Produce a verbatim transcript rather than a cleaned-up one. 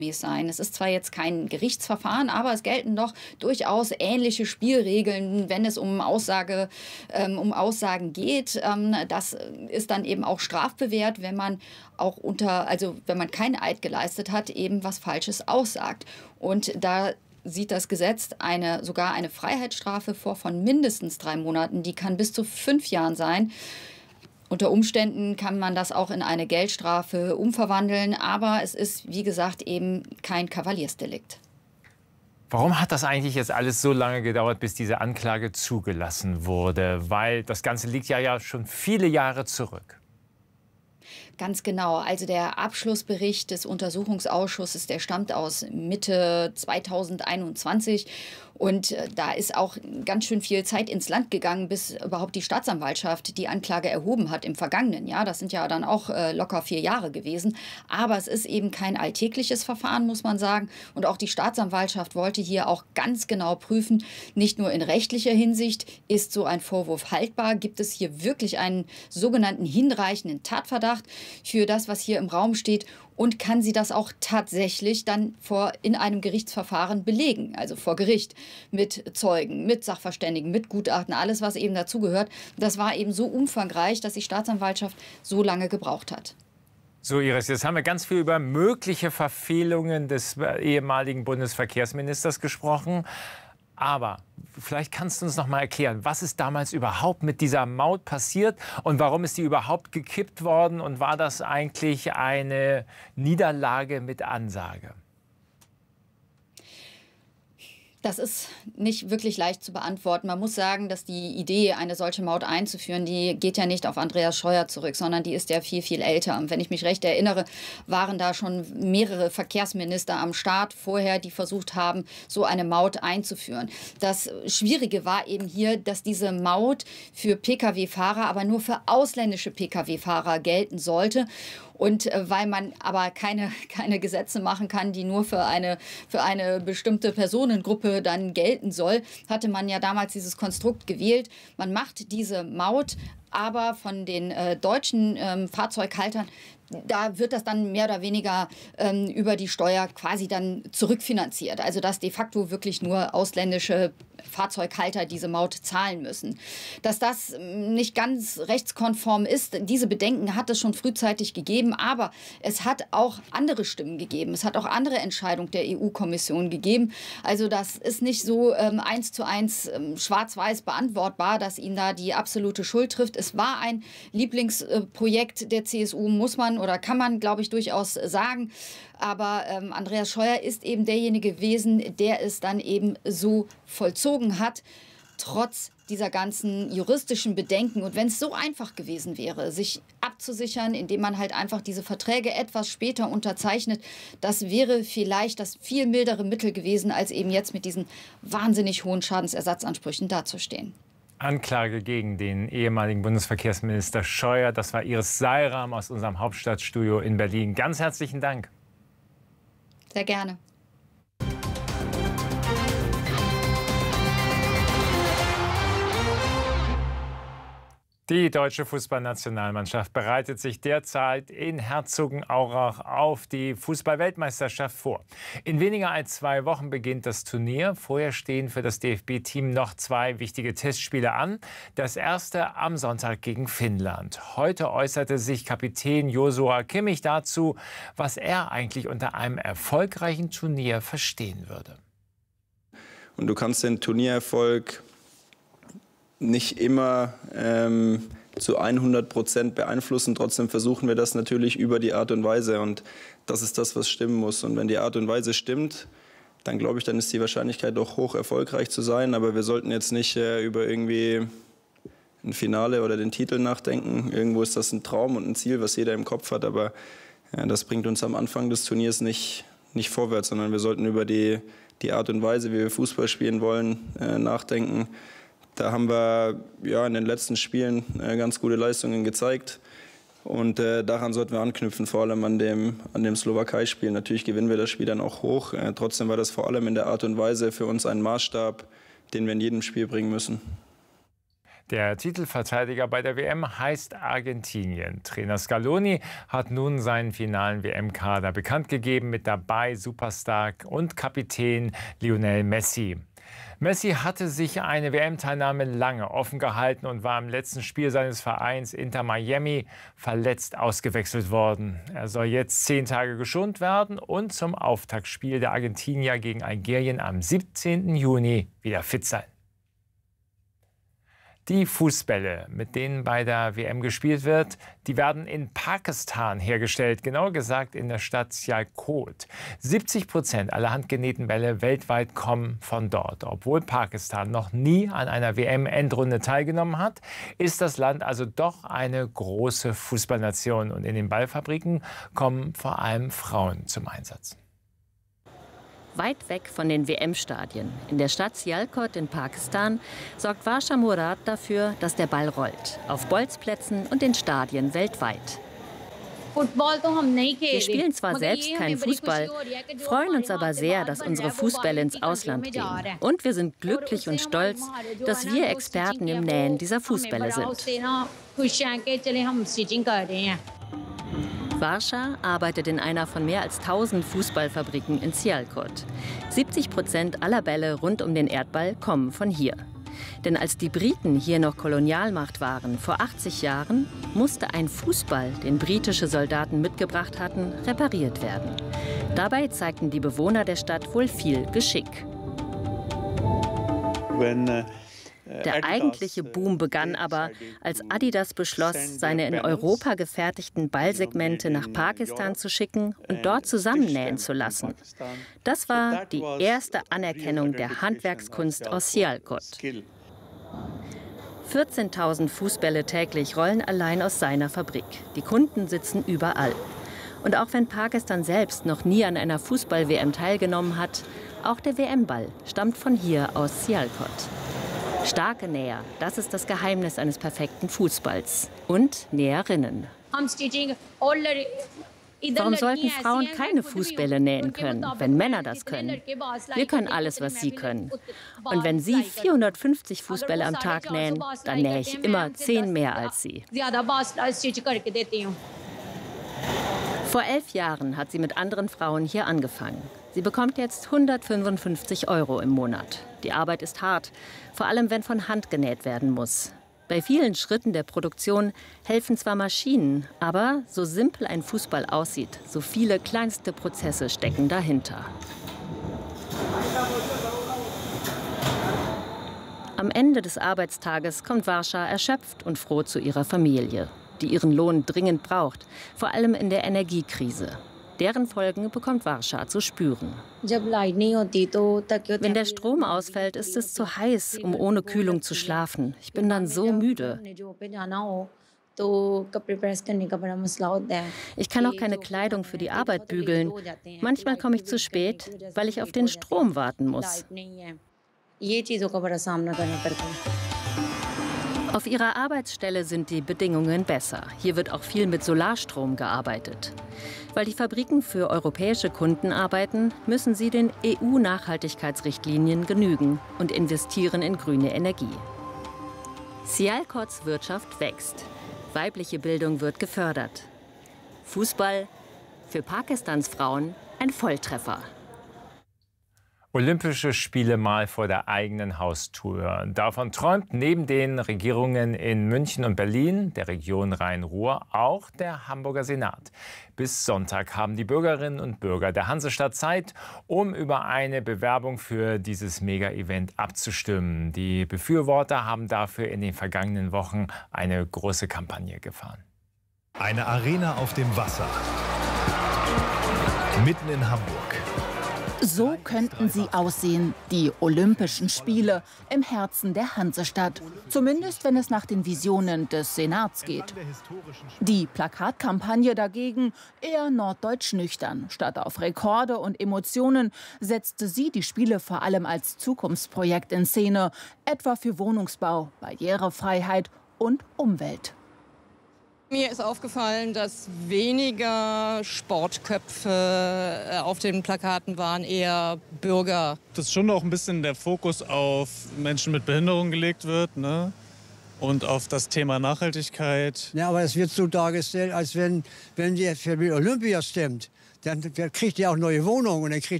sein. Es ist zwar jetzt kein Gerichtsverfahren, aber es gelten doch durchaus ähnliche Spielregeln, wenn es um Aussage, ähm, um Aussagen geht. Ähm, das ist dann eben auch strafbewehrt, wenn man auch unter, also wenn man keinen Eid geleistet hat, eben was Falsches aussagt. Und da sieht das Gesetz eine, sogar eine Freiheitsstrafe vor von mindestens drei Monaten. Die kann bis zu fünf Jahren sein. Unter Umständen kann man das auch in eine Geldstrafe umverwandeln, aber es ist, wie gesagt, eben kein Kavaliersdelikt. Warum hat das eigentlich jetzt alles so lange gedauert, bis diese Anklage zugelassen wurde? Weil das Ganze liegt ja, ja schon viele Jahre zurück. Ganz genau. Also der Abschlussbericht des Untersuchungsausschusses, der stammt aus Mitte zweitausendeinundzwanzig. Und da ist auch ganz schön viel Zeit ins Land gegangen, bis überhaupt die Staatsanwaltschaft die Anklage erhoben hat im vergangenen Jahr. Das sind ja dann auch äh, locker vier Jahre gewesen. Aber es ist eben kein alltägliches Verfahren, muss man sagen. Und auch die Staatsanwaltschaft wollte hier auch ganz genau prüfen, nicht nur in rechtlicher Hinsicht, ist so ein Vorwurf haltbar, gibt es hier wirklich einen sogenannten hinreichenden Tatverdacht für das, was hier im Raum steht. Und kann sie das auch tatsächlich dann vor, in einem Gerichtsverfahren belegen, also vor Gericht, mit Zeugen, mit Sachverständigen, mit Gutachten, alles, was eben dazugehört. Das war eben so umfangreich, dass die Staatsanwaltschaft so lange gebraucht hat. So, Iris, jetzt haben wir ganz viel über mögliche Verfehlungen des ehemaligen Bundesverkehrsministers gesprochen. Aber vielleicht kannst du uns noch mal erklären, was ist damals überhaupt mit dieser Maut passiert und warum ist die überhaupt gekippt worden? Und war das eigentlich eine Niederlage mit Ansage? Das ist nicht wirklich leicht zu beantworten. Man muss sagen, dass die Idee, eine solche Maut einzuführen, die geht ja nicht auf Andreas Scheuer zurück, sondern die ist ja viel, viel älter. Und wenn ich mich recht erinnere, waren da schon mehrere Verkehrsminister am Start vorher, die versucht haben, so eine Maut einzuführen. Das Schwierige war eben hier, dass diese Maut für Pkw-Fahrer, aber nur für ausländische Pkw-Fahrer gelten sollte. Und äh, weil man aber keine, keine Gesetze machen kann, die nur für eine, für eine bestimmte Personengruppe dann gelten soll, hatte man ja damals dieses Konstrukt gewählt. Man macht diese Maut, aber von den äh, deutschen ähm, Fahrzeughaltern, da wird das dann mehr oder weniger ähm, über die Steuer quasi dann zurückfinanziert. Also dass de facto wirklich nur ausländische Fahrzeughalter diese Maut zahlen müssen. Dass das nicht ganz rechtskonform ist, diese Bedenken hat es schon frühzeitig gegeben. Aber es hat auch andere Stimmen gegeben. Es hat auch andere Entscheidungen der E U-Kommission gegeben. Also das ist nicht so ähm, eins zu eins ähm, schwarz-weiß beantwortbar, dass ihnen da die absolute Schuld trifft. Es war ein Lieblingsprojekt der C S U, muss man oder kann man, glaube ich, durchaus sagen. Aber ähm, Andreas Scheuer ist eben derjenige gewesen, der es dann eben so vollzogen hat, trotz dieser ganzen juristischen Bedenken. Und wenn es so einfach gewesen wäre, sich abzusichern, indem man halt einfach diese Verträge etwas später unterzeichnet, das wäre vielleicht das viel mildere Mittel gewesen, als eben jetzt mit diesen wahnsinnig hohen Schadensersatzansprüchen dazustehen. Anklage gegen den ehemaligen Bundesverkehrsminister Scheuer. Das war Iris Seiram aus unserem Hauptstadtstudio in Berlin. Ganz herzlichen Dank. Sehr gerne. Die deutsche Fußballnationalmannschaft bereitet sich derzeit in Herzogenaurach auf die Fußball-Weltmeisterschaft vor. In weniger als zwei Wochen beginnt das Turnier. Vorher stehen für das D F B-Team noch zwei wichtige Testspiele an. Das erste am Sonntag gegen Finnland. Heute äußerte sich Kapitän Joshua Kimmich dazu, was er eigentlich unter einem erfolgreichen Turnier verstehen würde. Und du kannst den Turniererfolg nicht immer ähm, zu hundert Prozent beeinflussen. Trotzdem versuchen wir das natürlich über die Art und Weise. Und das ist das, was stimmen muss. Und wenn die Art und Weise stimmt, dann glaube ich, dann ist die Wahrscheinlichkeit doch hoch, erfolgreich zu sein. Aber wir sollten jetzt nicht äh, über irgendwie ein Finale oder den Titel nachdenken. Irgendwo ist das ein Traum und ein Ziel, was jeder im Kopf hat. Aber ja, das bringt uns am Anfang des Turniers nicht, nicht vorwärts, sondern wir sollten über die, die Art und Weise, wie wir Fußball spielen wollen, äh, nachdenken. Da haben wir ja, in den letzten Spielen äh, ganz gute Leistungen gezeigt. Und äh, daran sollten wir anknüpfen, vor allem an dem, an dem Slowakei-Spiel. Natürlich gewinnen wir das Spiel dann auch hoch. Äh, trotzdem war das vor allem in der Art und Weise für uns ein Maßstab, den wir in jedem Spiel bringen müssen. Der Titelverteidiger bei der W M heißt Argentinien. Trainer Scaloni hat nun seinen finalen W M-Kader bekannt gegeben, mit dabei Superstar und Kapitän Lionel Messi. Messi hatte sich eine W M-Teilnahme lange offen gehalten und war im letzten Spiel seines Vereins Inter Miami verletzt ausgewechselt worden. Er soll jetzt zehn Tage geschont werden und zum Auftaktspiel der Argentinier gegen Algerien am siebzehnten Juni wieder fit sein. Die Fußbälle, mit denen bei der W M gespielt wird, die werden in Pakistan hergestellt, genauer gesagt in der Stadt Sialkot. siebzig Prozent aller handgenähten Bälle weltweit kommen von dort. Obwohl Pakistan noch nie an einer W M-Endrunde teilgenommen hat, ist das Land also doch eine große Fußballnation. Und in den Ballfabriken kommen vor allem Frauen zum Einsatz. Weit weg von den W M-Stadien, in der Stadt Sialkot in Pakistan, sorgt Varsha Murad dafür, dass der Ball rollt. Auf Bolzplätzen und in Stadien weltweit. Wir spielen zwar selbst keinen Fußball, freuen uns aber sehr, dass unsere Fußbälle ins Ausland gehen. Und wir sind glücklich und stolz, dass wir Experten im Nähen dieser Fußbälle sind. Varsha arbeitet in einer von mehr als tausend Fußballfabriken in Sialkot. siebzig Prozent aller Bälle rund um den Erdball kommen von hier. Denn als die Briten hier noch Kolonialmacht waren, vor achtzig Jahren, musste ein Fußball, den britische Soldaten mitgebracht hatten, repariert werden. Dabei zeigten die Bewohner der Stadt wohl viel Geschick. When, uh Der eigentliche Boom begann aber, als Adidas beschloss, seine in Europa gefertigten Ballsegmente nach Pakistan zu schicken und dort zusammennähen zu lassen. Das war die erste Anerkennung der Handwerkskunst aus Sialkot. vierzehntausend Fußbälle täglich rollen allein aus seiner Fabrik. Die Kunden sitzen überall. Und auch wenn Pakistan selbst noch nie an einer Fußball-W M teilgenommen hat, auch der W M-Ball stammt von hier aus Sialkot. Starke Näher, das ist das Geheimnis eines perfekten Fußballs. Und Näherinnen. Warum sollten Frauen keine Fußbälle nähen können, wenn Männer das können? Wir können alles, was sie können. Und wenn sie vierhundertfünfzig Fußbälle am Tag nähen, dann nähe ich immer zehn mehr als sie. Vor elf Jahren hat sie mit anderen Frauen hier angefangen. Sie bekommt jetzt hundertfünfundfünfzig Euro im Monat. Die Arbeit ist hart, vor allem wenn von Hand genäht werden muss. Bei vielen Schritten der Produktion helfen zwar Maschinen, aber so simpel ein Fußball aussieht, so viele kleinste Prozesse stecken dahinter. Am Ende des Arbeitstages kommt Varsha erschöpft und froh zu ihrer Familie, die ihren Lohn dringend braucht, vor allem in der Energiekrise. Deren Folgen bekommt Varsha zu spüren. Wenn der Strom ausfällt, ist es zu heiß, um ohne Kühlung zu schlafen. Ich bin dann so müde. Ich kann auch keine Kleidung für die Arbeit bügeln. Manchmal komme ich zu spät, weil ich auf den Strom warten muss. Auf ihrer Arbeitsstelle sind die Bedingungen besser. Hier wird auch viel mit Solarstrom gearbeitet. Weil die Fabriken für europäische Kunden arbeiten, müssen sie den E U-Nachhaltigkeitsrichtlinien genügen und investieren in grüne Energie. Sialkots Wirtschaft wächst. Weibliche Bildung wird gefördert. Fußball für Pakistans Frauen ein Volltreffer. Olympische Spiele mal vor der eigenen Haustür. Davon träumt neben den Regierungen in München und Berlin, der Region Rhein-Ruhr, auch der Hamburger Senat. Bis Sonntag haben die Bürgerinnen und Bürger der Hansestadt Zeit, um über eine Bewerbung für dieses Mega-Event abzustimmen. Die Befürworter haben dafür in den vergangenen Wochen eine große Kampagne gefahren. Eine Arena auf dem Wasser, mitten in Hamburg. So könnten sie aussehen, die Olympischen Spiele im Herzen der Hansestadt. Zumindest, wenn es nach den Visionen des Senats geht. Die Plakatkampagne dagegen eher norddeutsch nüchtern. Statt auf Rekorde und Emotionen setzte sie die Spiele vor allem als Zukunftsprojekt in Szene, etwa für Wohnungsbau, Barrierefreiheit und Umwelt. Mir ist aufgefallen, dass weniger Sportköpfe auf den Plakaten waren, eher Bürger. Dass schon auch ein bisschen der Fokus auf Menschen mit Behinderung gelegt wird, ne? und auf das Thema Nachhaltigkeit. Ja, aber es wird so dargestellt, als wenn, wenn ihr für Olympia stimmt, dann kriegt ihr auch neue Wohnungen und dann kriegt